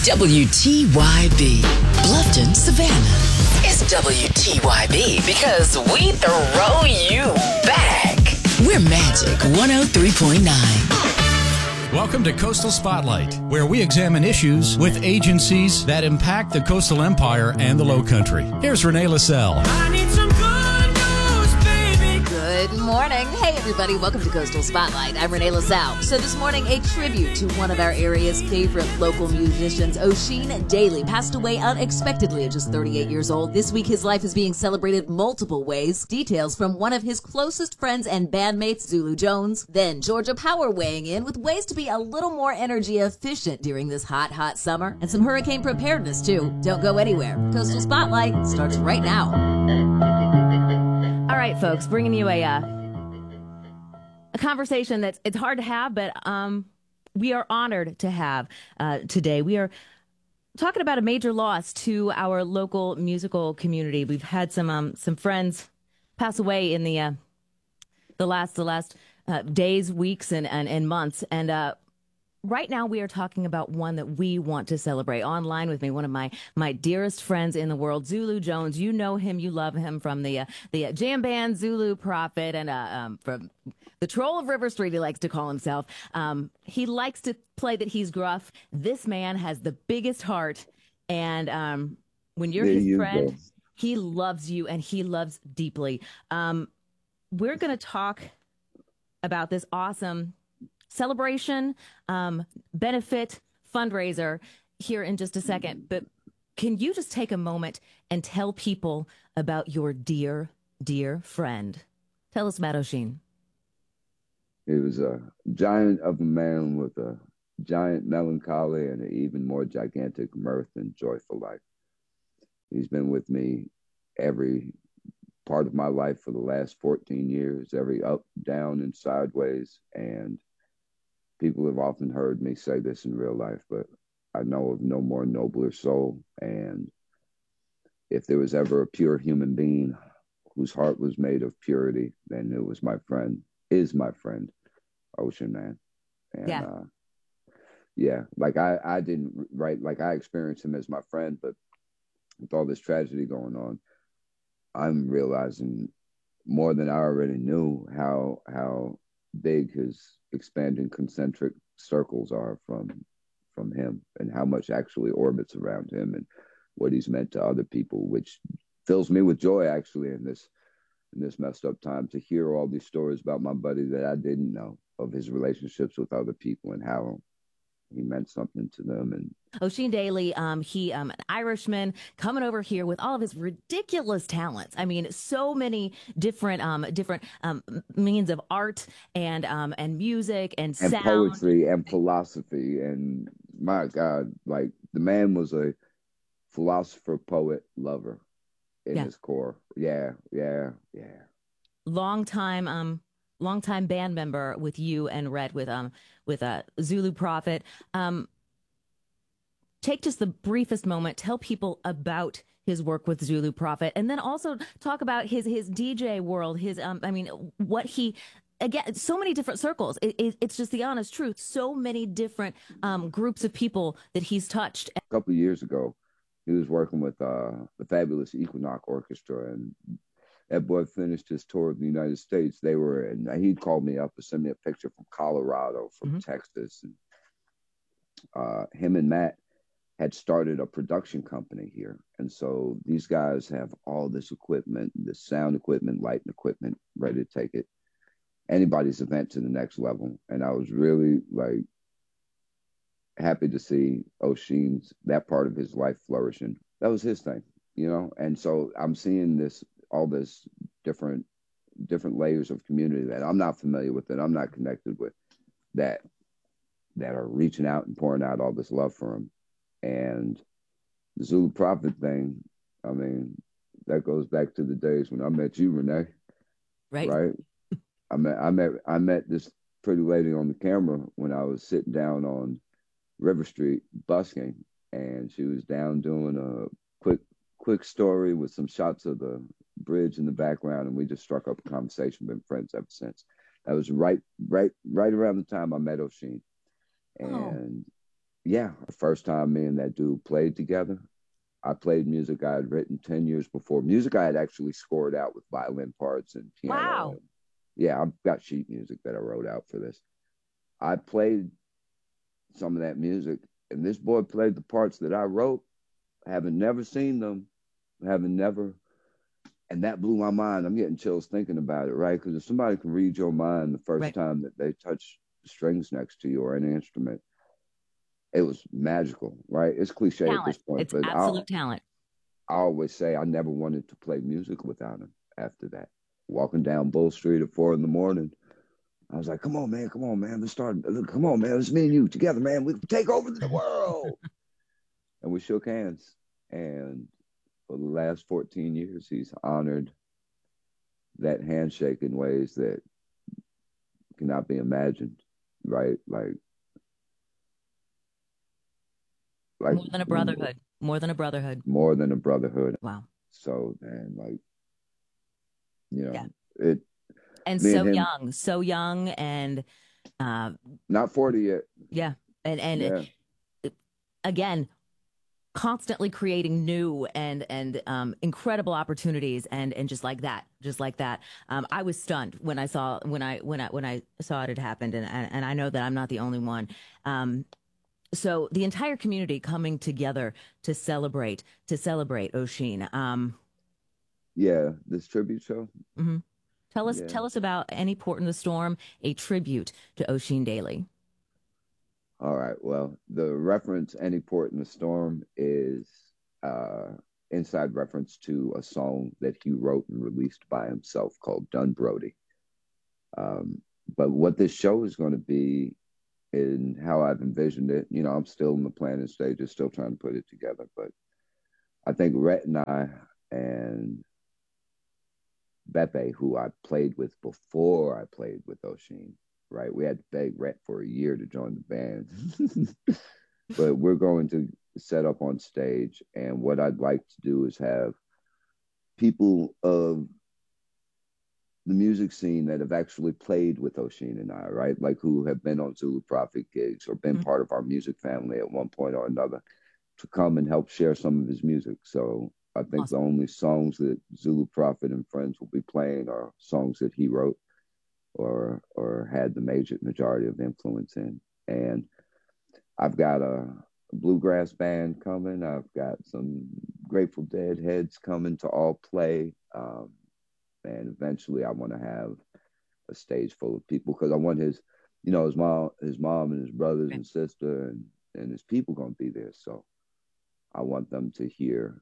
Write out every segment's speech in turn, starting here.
WTYB, Bluffton, Savannah. It's WTYB because we throw you back. We're Magic 103.9. Welcome to Coastal Spotlight, where we examine issues with agencies that impact the coastal empire and the Low Country. Here's Renee LaSalle. I need some good news, baby. Good morning. Hey, everybody. Welcome to Coastal Spotlight. I'm Renee LaSalle. So this morning, a tribute to one of our area's favorite local musicians, Osheen Daly, passed away unexpectedly at just 38 years old. This week, his life is being celebrated multiple ways. Details from one of his closest friends and bandmates, Zulu Jones. Then Georgia Power weighing in with ways to be a little more energy efficient during this hot, hot summer. And some hurricane preparedness, too. Don't go anywhere. Coastal Spotlight starts right now. All right, folks, bringing you a conversation that's it's hard to have, but we are honored to have today. We are talking about a major loss to our local musical community. We've had some friends pass away in the last days, weeks, and months, and right now, we are talking about one that we want to celebrate. Online with me, one of my dearest friends in the world, Zulu Jones. You know him, you love him from the jam band Zulu Prophet, and from the Troll of River Street, he likes to call himself. He likes to play that he's gruff. This man has the biggest heart, and when you're his friend, he loves you, and he loves deeply. We're going to talk about this awesome celebration, benefit, fundraiser here in just a second. But can you just take a moment and tell people about your dear, dear friend? Tell us about Osheen. He was a giant of a man with a giant melancholy and an even more gigantic mirth and joyful life. He's been with me every part of my life for the last 14 years, every up, down, and sideways. And people have often heard me say this in real life, but I know of no more nobler soul. And if there was ever a pure human being whose heart was made of purity, then it was my friend, Osheen, man. And like I didn't write, like I experienced him as my friend, but with all this tragedy going on, I'm realizing more than I already knew how big his expanding concentric circles are from him, and how much actually orbits around him, and what he's meant to other people, which fills me with joy actually in this messed up time, to hear all these stories about my buddy that I didn't know, of his relationships with other people and how he meant something to them. And Osheen Daly, he an Irishman coming over here with all of his ridiculous talents. I mean, so many different means of art and music and sound, poetry and philosophy. And my God, like the man was a philosopher, poet, lover in his core. Yeah. Longtime band member with you and Red with Zulu Prophet. Take just the briefest moment, tell people about his work with Zulu Prophet, and then also talk about his DJ world, what he, again, so many different circles. It's just the honest truth. So many different groups of people that he's touched. A couple of years ago, he was working with the fabulous Equinox Orchestra, and that boy finished his tour of the United States. And he'd called me up and sent me a picture from Colorado, from Texas. And him and Matt had started a production company here. And so these guys have all this equipment, this sound equipment, lighting equipment, ready to take anybody's event to the next level. And I was really like happy to see Osheen's, that part of his life flourishing. That was his thing, And so I'm seeing all this different layers of community that I'm not familiar with, that I'm not connected with, that are reaching out and pouring out all this love for him. And the Zulu Prophet thing, I mean, that goes back to the days when I met you, Renee. Right? I met this pretty lady on the camera when I was sitting down on River Street busking, and she was down doing a quick story with some shots of the bridge in the background, and we just struck up a conversation. Been friends ever since. That was right around the time I met Osheen. And Yeah, the first time me and that dude played together, I played music I had written 10 years before. Music I had actually scored out with violin parts and piano. Wow. And yeah, I've got sheet music that I wrote out for this. I played some of that music, and this boy played the parts that I wrote, having never seen them, having never, and that blew my mind. I'm getting chills thinking about it, right? Because if somebody can read your mind the first Right. time that they touch the strings next to you or any instrument, it was magical, right? It's cliche at this Talent. point, It's but absolute talent. I always say I never wanted to play music without him after that. Walking down Bull Street at 4 a.m, I was like, come on, man. Let's start. Come on, man. It's me and you together, man. We can take over the world. And we shook hands. And for the last 14 years, he's honored that handshake in ways that cannot be imagined, right? Like More than a brotherhood. More than a brotherhood. More than a brotherhood. Wow. So, man, like, Yeah. it. And me so and him- young, so young, and Not 40 yet. yeah, and Yeah. again, constantly creating new and incredible opportunities, and just like that. I was stunned when I saw when I saw it had happened, and I know that I'm not the only one. So the entire community coming together to celebrate Oisin. Yeah, this tribute show. Mhm. Tell Yeah. us about Any Port in the Storm, a tribute to Oisin Daly. All right. Well, the reference "Any Port in the Storm" is inside reference to a song that he wrote and released by himself called "Dun Brody." But what this show is going to be, and how I've envisioned it, I'm still in the planning stages, still trying to put it together. But I think Rhett and I and Beppe, who I played with before I played with Oisin, right? We had to beg Rhett for a year to join the band. But we're going to set up on stage. And what I'd like to do is have people of the music scene that have actually played with Oisin and I, right? Like who have been on Zulu Prophet gigs or been part of our music family at one point or another, to come and help share some of his music. So I think Awesome. the only songs that Zulu Prophet and friends will be playing are songs that he wrote or had the majority of influence in. And I've got a bluegrass band coming. I've got some Grateful Dead heads coming to all play. And eventually I want to have a stage full of people, because I want his mom and his brothers and sister and his people going to be there. So I want them to hear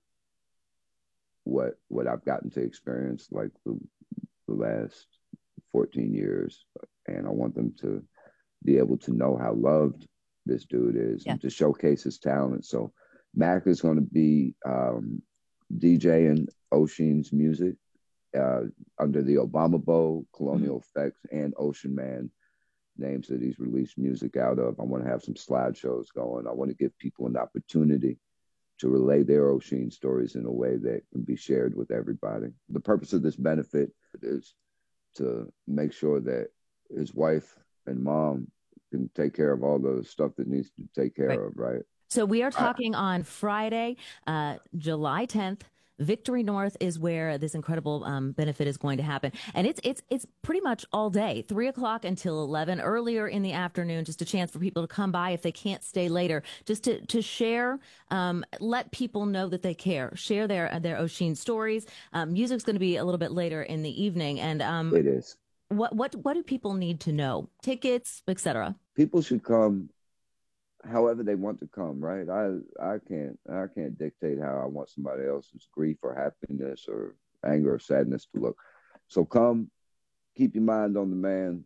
what I've gotten to experience like the last 14 years. And I want them to be able to know how loved this dude is, and to showcase his talent. So Mac is going to be DJing Oisin's music under the Obama Bowl, Colonial Effects, and Ocean Man names that he's released music out of. I want to have some slideshows going. I want to give people an opportunity to relay their Oisin stories in a way that can be shared with everybody. The purpose of this benefit is to make sure that his wife and mom can take care of all the stuff that needs to take care of, right? So we are talking on Friday, July 10th. Victory North is where this incredible benefit is going to happen, and it's pretty much all day, 3 o'clock until 11. Earlier in the afternoon, just a chance for people to come by if they can't stay later, just to share, let people know that they care, share their Oisin stories. Music's going to be a little bit later in the evening, and it is. What do people need to know? Tickets, etc. People should come however they want to come, right? I can't dictate how I want somebody else's grief or happiness or anger or sadness to look. So come, keep your mind on the man.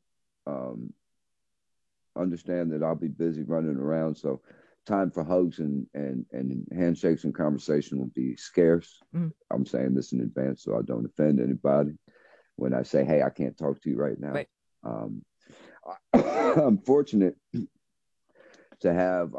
Understand that I'll be busy running around, so time for hugs and handshakes and conversation will be scarce. I'm saying this in advance so I don't offend anybody when I say, hey, I can't talk to you right now. Right. I'm fortunate to have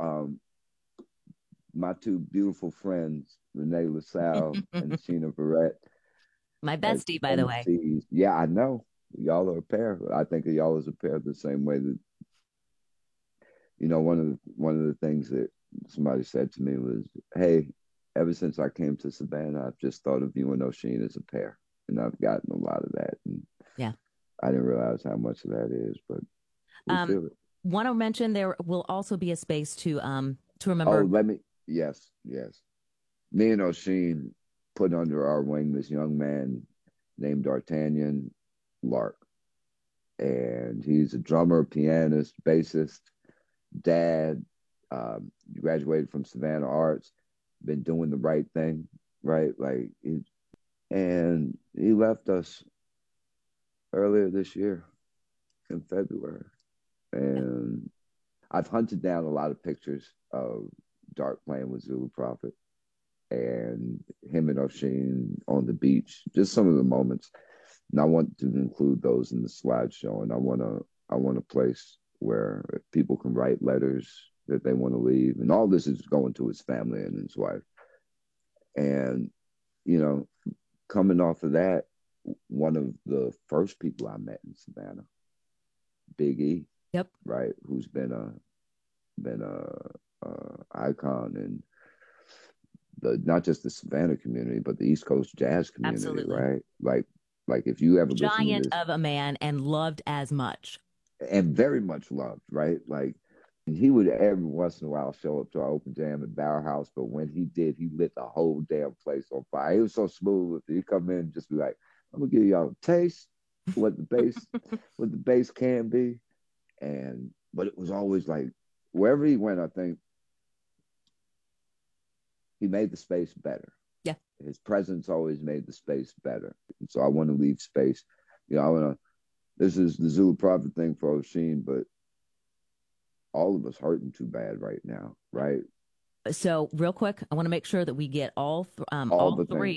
my two beautiful friends, Renee LaSalle and Sheena Barrett. My bestie, by the way. Yeah, I know. Y'all are a pair. I think of y'all as a pair the same way that one of the things that somebody said to me was, "Hey, ever since I came to Savannah, I've just thought of you and O'Sheen as a pair," and I've gotten a lot of that. And Yeah. I didn't realize how much of that is, but we feel it. Want to mention there will also be a space to Oh, remember. yes. Me and O'Sheen put under our wing this young man named D'Artagnan Lark. And he's a drummer, pianist, bassist, dad, graduated from Savannah Arts, been doing the right thing, right? And he left us earlier this year in February. And I've hunted down a lot of pictures of Dark playing with Zulu Prophet and him and O'Sheen on the beach, just some of the moments. And I want to include those in the slideshow. And I want a place where people can write letters that they want to leave. And all this is going to his family and his wife. And, coming off of that, one of the first people I met in Savannah, Big E. Yep. Right. Who's been a icon in not just the Savannah community, but the East Coast jazz community. Absolutely. Right. Like if you ever Giant of a man and loved as much. And very much loved, right? Like he would every once in a while show up to our open jam at Bower House, but when he did, he lit the whole damn place on fire. He was so smooth. He'd come in and just be like, "I'm gonna give y'all a taste what the bass can be." But it was always like wherever he went, I think he made the space better. Yeah. His presence always made the space better. And so I want to leave space. This is the Zulu Prophet thing for O'Sheen, but all of us hurting too bad right now, right? So real quick, I want to make sure that we get all the three